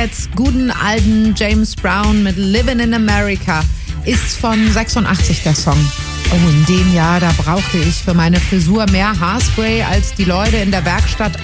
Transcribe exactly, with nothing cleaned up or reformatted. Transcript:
Burnetts guten alten James Brown mit Livin' in America ist von sechsundachtzig der Song. Oh, in dem Jahr, da brauchte ich für meine Frisur mehr Haarspray, als die Leute in der Werkstatt